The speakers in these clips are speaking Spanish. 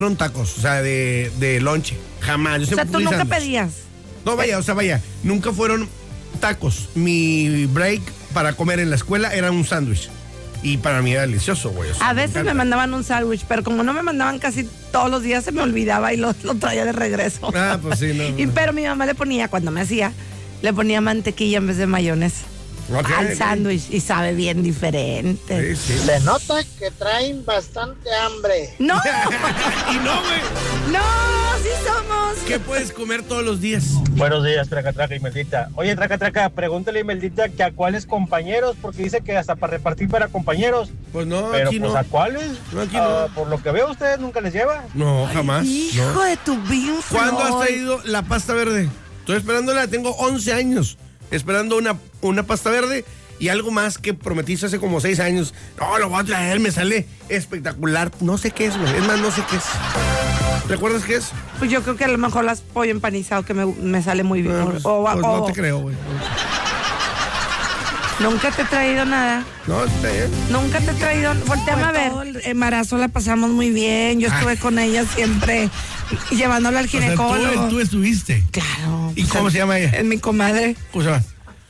fueron tacos, o sea, de lonche. Jamás. Yo O sea, tú nunca sándwich. pedías. No, vaya, nunca fueron tacos. Mi break para comer en la escuela era un sándwich. Y para mí era delicioso, güey. O sea, A veces me mandaban un sándwich, pero como no me mandaban casi todos los días, se me olvidaba y lo traía de regreso. Ah, pues sí, no. Pero mi mamá le ponía, cuando me hacía, le ponía mantequilla en vez de mayonesa al sándwich y sabe bien diferente. Sí. Se nota que traen bastante hambre. ¡No! Y no, güey. ¡No! ¡Sí somos! ¿Qué puedes comer todos los días? Buenos días, Traca Traca y Meldita. Oye, Traca Traca, pregúntale a Meldita que a cuáles compañeros, porque dice que hasta para repartir para compañeros. Pues no, Pero aquí pues no. ¿a cuáles? No, aquí no. Por lo que veo, ¿ustedes nunca les lleva? No, jamás. Hijo no. de tu bien. ¿Cuándo has traído la pasta verde? Estoy esperándola, tengo 11 años esperando una pasta verde y algo más que prometiste hace como 6 años. No, lo voy a traer, me sale espectacular. No sé qué es, güey. Es más, no sé qué es. ¿Recuerdas qué es? Pues yo creo que a lo mejor las pollo empanizado que me sale muy bien. Pues no te creo, güey. Nunca te he traído nada. No, está bien. Nunca te he traído. Volteame a ver. Todo el embarazo la pasamos muy bien. Yo estuve con ella siempre llevándola al ginecólogo. O sea, tú estuviste. Claro. ¿Y cómo se llama ella? Es mi comadre. ¿Cómo se llama?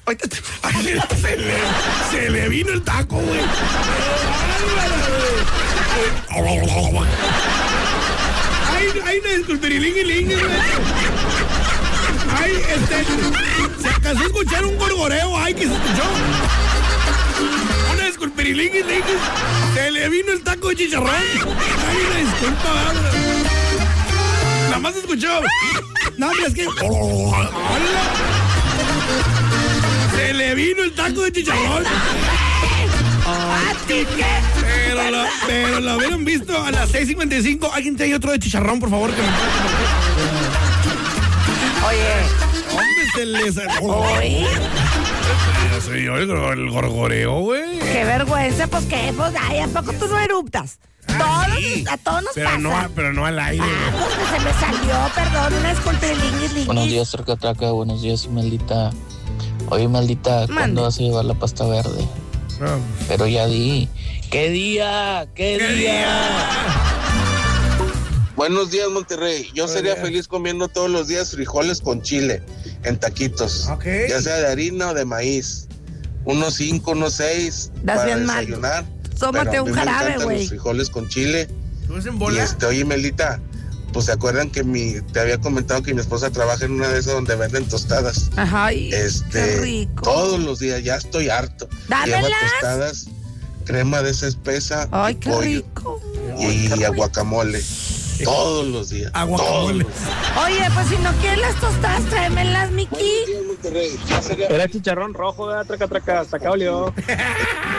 Se le vino el taco, güey. Ay, una disculperilinguiling, güey. Ay, se alcanzó a escuchar un gorgoreo. Ay, que se escuchó. Una disculperilinguiling. Se le vino el taco de chicharrón. Ay, una disculpa, bárbara. Nada más se escuchó. No, pero es que... Se le vino el taco de chicharrón. ¿A ti qué? Pero la hubieran visto a las 6:55. ¿Alguien trae otro de chicharrón, por favor? Que me... Oye. Hombre, se les... Oye. Soy yo el gorgoreo, güey. Qué vergüenza, pues qué, pues, ay, ¿a poco tú no eruptas? Sí. A todos nos pasa. Pero no al aire. Pues que se me salió, perdón, una disculperilinguiling. Buenos días, Traca Traca. Buenos días, Meldita. Oye, Meldita, ¿cuándo vas a llevar la pasta verde? No. Pero ya di. ¿Qué día? ¿Qué día? Buenos días, Monterrey. Yo sería feliz comiendo todos los días frijoles con chile en taquitos. Okay. Ya sea de harina o de maíz. Unos 5, unos 6 Das para bien mal. desayunar. Tómate Pero a un mí me jarabe, encantan güey. los frijoles con chile. ¿Tú ves en Y bola? oye, Melita, pues se acuerdan que te había comentado que mi esposa trabaja en una de esas donde venden tostadas. Ajá, qué rico. Todos los días, ya estoy harto. Dámelas. Lleva tostadas, crema de esa espesa, Ay, y qué pollo, rico. y guacamole. Todos los días. Aguacamole. Oye, pues si no quieres las tostadas, tráemelas, Miki. Monterrey. Ya sería Era chicharrón rojo, Traca Traca, hasta acá olió.